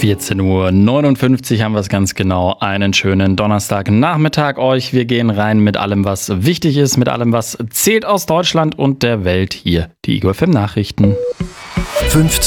14:59 Uhr haben wir es ganz genau. Einen schönen Donnerstagnachmittag euch. Wir gehen rein mit allem, was wichtig ist, mit allem, was zählt aus Deutschland und der Welt. Hier die Ego FM Nachrichten.